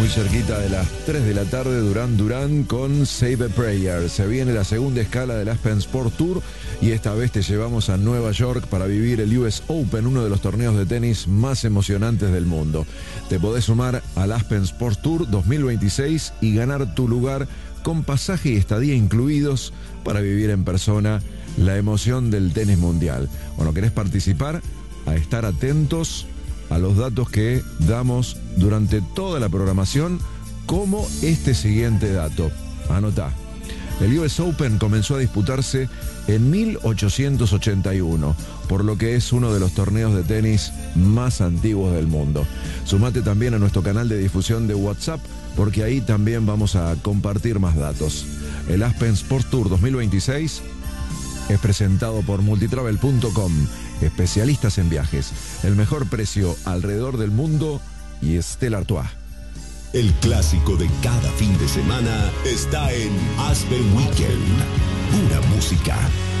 Muy cerquita de las 3 de la tarde, Duran Duran con Save a Prayer. Se viene la segunda escala del Aspen Sport Tour y esta vez te llevamos a Nueva York para vivir el US Open, uno de los torneos de tenis más emocionantes del mundo. Te podés sumar al Aspen Sport Tour 2026 y ganar tu lugar con pasaje y estadía incluidos para vivir en persona la emoción del tenis mundial. Bueno, ¿querés participar? A estar atentos a los datos que damos durante toda la programación, como este siguiente dato. Anotá. El US Open comenzó a disputarse en 1881, por lo que es uno de los torneos de tenis más antiguos del mundo. Sumate también a nuestro canal de difusión de WhatsApp, porque ahí también vamos a compartir más datos. El Aspen Sport Tour 2026 es presentado por multitravel.com, especialistas en viajes, el mejor precio alrededor del mundo y Stella Artois. El clásico de cada fin de semana está en Aspen Weekend. Pura música.